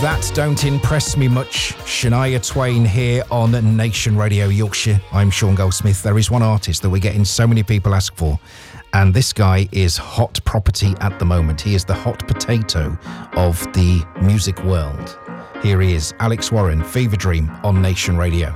That don't impress me much. Shania Twain here on Nation Radio Yorkshire. I'm Sean Goldsmith. There is one artist that we're getting so many people ask for, and this guy is hot property at the moment. He is the hot potato of the music world. Here he is, Alex Warren, Fever Dream on Nation Radio.